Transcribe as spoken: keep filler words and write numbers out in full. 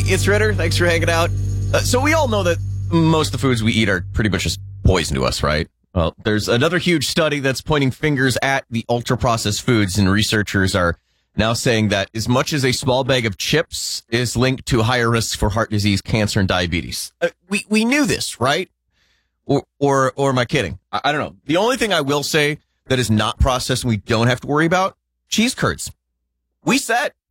it's Ritter. Thanks for hanging out. Uh, so we all know that most of the foods we eat are pretty much just poison to us, right? Well, there's another huge study that's pointing fingers at the ultra-processed foods, and researchers are now saying that as much as a small bag of chips is linked to higher risks for heart disease, cancer, and diabetes. Uh, we we knew this, right? Or or or am I kidding? I, I don't know. The only thing I will say that is not processed and we don't have to worry about, cheese curds. We said